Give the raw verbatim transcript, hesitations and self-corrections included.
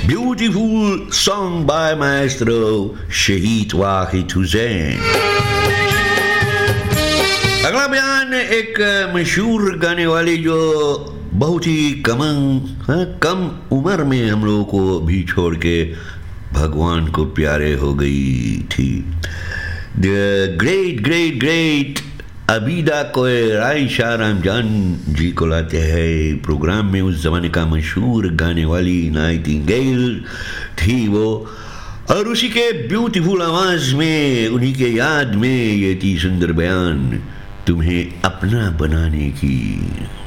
Beautiful song by Maestro शहीद वाहिद हुसैन। अगला बयान एक मशहूर गाने वाली जो बहुत ही कम हाँ, कम उम्र में हम लोगों को भी छोड़ के भगवान को प्यारे हो गई थी। द ग्रेट ग्रेट ग्रेट अबीदा कोयर आयशा रामजान जी को लाते हैं प्रोग्राम में। उस जमाने का मशहूर गाने वाली नाइटिंगेल थी वो, और उसी के ब्यूटीफुल आवाज में उन्हीं के याद में ये थी सुंदर बयान तुम्हें अपना बनाने की।